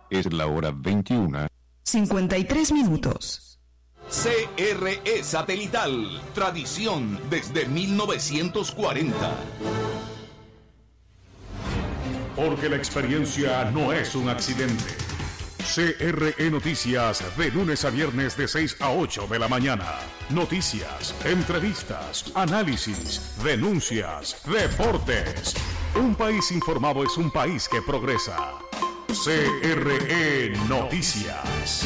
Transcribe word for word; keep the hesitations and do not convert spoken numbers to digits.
Es la hora veintiuna. cincuenta y tres minutos. C R E Satelital, tradición desde mil novecientos cuarenta. Porque la experiencia no es un accidente. C R E Noticias, de lunes a viernes de seis a ocho de la mañana. Noticias, entrevistas, análisis, denuncias, deportes. Un país informado es un país que progresa. C R E Noticias.